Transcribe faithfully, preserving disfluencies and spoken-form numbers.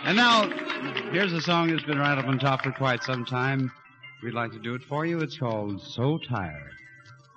And now, here's a song that's been right up on top for quite some time. We'd like to do it for you. It's called So Tired.